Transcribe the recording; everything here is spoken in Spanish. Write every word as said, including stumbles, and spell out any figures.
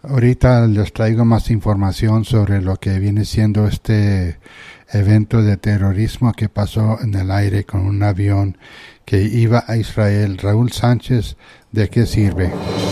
Ahorita les traigo más información sobre lo que viene siendo este evento de terrorismo que pasó en el aire con un avión que iba a Israel. Raúl Sánchez, ¿de qué sirve?